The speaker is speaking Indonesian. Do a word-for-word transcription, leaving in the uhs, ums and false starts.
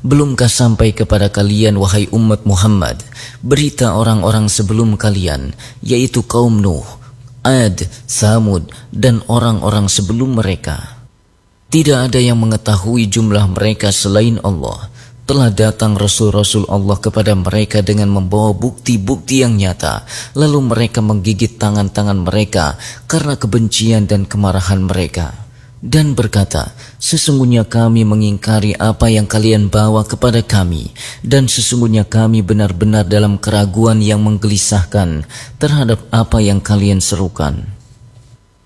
Belumkah sampai kepada kalian wahai umat Muhammad berita orang-orang sebelum kalian, yaitu kaum Nuh, Ad, Samud, dan orang-orang sebelum mereka. Tidak ada yang mengetahui jumlah mereka selain Allah. Telah datang Rasul-Rasul Allah kepada mereka dengan membawa bukti-bukti yang nyata. Lalu mereka menggigit tangan-tangan mereka karena kebencian dan kemarahan mereka. Dan berkata, sesungguhnya kami mengingkari apa yang kalian bawa kepada kami. Dan sesungguhnya kami benar-benar dalam keraguan yang menggelisahkan terhadap apa yang kalian serukan.